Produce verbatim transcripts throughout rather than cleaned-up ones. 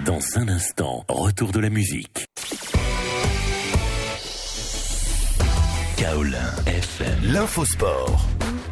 Dans un instant, retour de la musique. Kaolin F M, l'Infosport.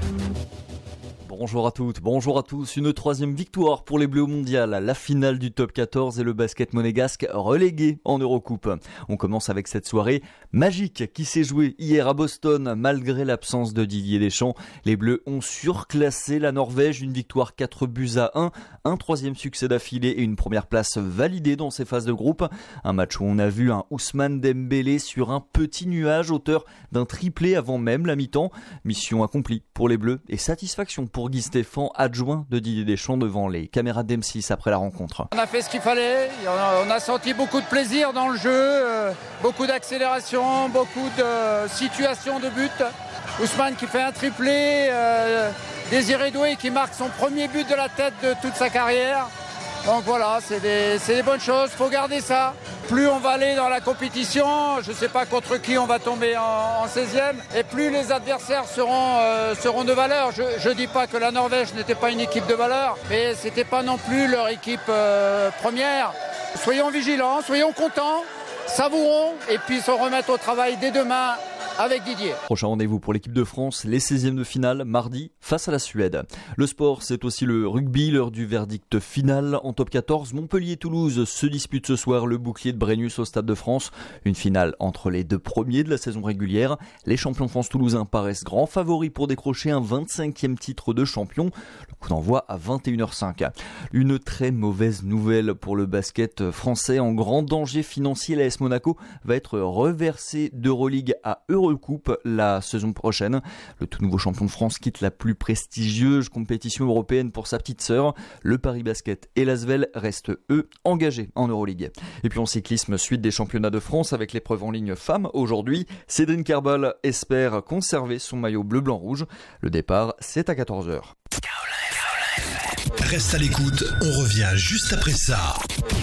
Bonjour à toutes, bonjour à tous. Une troisième victoire pour les Bleus au mondial. La finale du top quatorze et le basket monégasque relégué en Eurocoupe. On commence avec cette soirée magique qui s'est jouée hier à Boston. Malgré l'absence de Didier Deschamps, les Bleus ont surclassé la Norvège. Une victoire quatre buts à un. Un troisième succès d'affilée et une première place validée dans ces phases de groupe. Un match où on a vu un Ousmane Dembélé sur un petit nuage, auteur d'un triplé avant même la mi-temps. Mission accomplie pour les Bleus et satisfaction pour Guy Stéphane, adjoint de Didier Deschamps devant les caméras d'M six après la rencontre. On a fait ce qu'il fallait, on a senti beaucoup de plaisir dans le jeu, euh, beaucoup d'accélération, beaucoup de situations de but. Ousmane qui fait un triplé, euh, Désiré Doué qui marque son premier but de la tête de toute sa carrière. Donc voilà, c'est des, c'est des bonnes choses, il faut garder ça. Plus on va aller dans la compétition, je ne sais pas contre qui on va tomber en, en seizième, et plus les adversaires seront, euh, seront de valeur. Je ne dis pas que la Norvège n'était pas une équipe de valeur, mais ce n'était pas non plus leur équipe euh, première. Soyons vigilants, soyons contents, savourons, et puis se remettre au travail dès demain avec Didier. Prochain rendez-vous pour l'équipe de France, les seizièmes de finale, mardi, face à la Suède. Le sport, c'est aussi le rugby, l'heure du verdict final. En top quatorze, Montpellier-Toulouse se dispute ce soir le bouclier de Brennus au Stade de France. Une finale entre les deux premiers de la saison régulière. Les champions de France toulousains paraissent grands favoris pour décrocher un vingt-cinquième titre de champion. Le coup d'envoi à vingt et une heures cinq. Une très mauvaise nouvelle pour le basket français. En grand danger financier, l'A S Monaco va être reversé d'Euroleague à Eurocoupe la saison prochaine. Le tout nouveau champion de France quitte la plus prestigieuse compétition européenne pour sa petite sœur. Le Paris Basket et l'Asvel restent, eux, engagés en Euroleague. Et puis en cyclisme, suite des championnats de France avec l'épreuve en ligne femmes aujourd'hui. Cédrine Kerbal espère conserver son maillot bleu-blanc-rouge. Le départ, c'est à quatorze heures. Reste à l'écoute, on revient juste après ça.